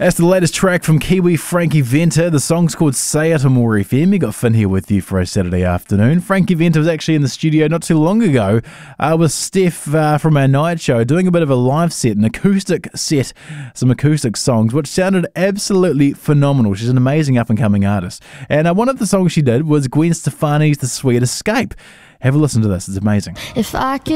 That's the latest track from Kiwi Frankie Venter. The song's called Say It on More FM. You got Finn here with you for a Saturday afternoon. Frankie Venter was actually in the studio not too long ago with Steph from our night show, doing a bit of a live set, an acoustic set, some acoustic songs, which sounded absolutely phenomenal. She's an amazing up-and-coming artist. And one of the songs she did was Gwen Stefani's The Sweet Escape. Have a listen to this. It's amazing. If I could